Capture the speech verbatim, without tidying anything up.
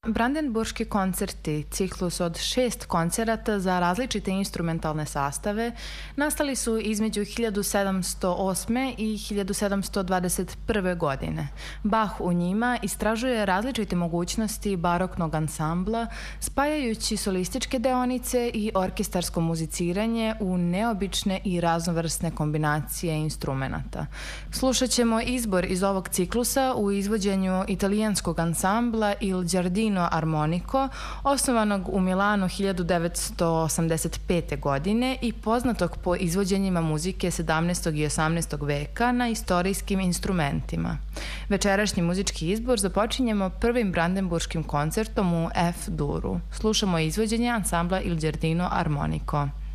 Brandenburški koncerti, ciklus od šest koncerata za različite instrumentalne sastave, nastali su između hiljadu sedamsto osme i hiljadu sedamsto dvadeset prve. godine. Bach u njima istražuje različite mogućnosti baroknog ansambla, spajajući solističke deonice i orkestarsko muziciranje u neobične i raznovrsne kombinacije instrumenata. Slušat ćemo izbor iz ovog ciklusa u izvođenju italijanskog ansambla Il Giardino Armonico, osnovanog u Milanu hiljadu devetsto osamdeset pete. godine i poznatog po izvođenjima muzike sedamnaestog i osamnaestog veka na istorijskim instrumentima. Večerašnji muzički izbor započinjemo prvim brandenburškim koncertom u F-duru. Slušamo izvođenje ansambla Il Giardino Armonico.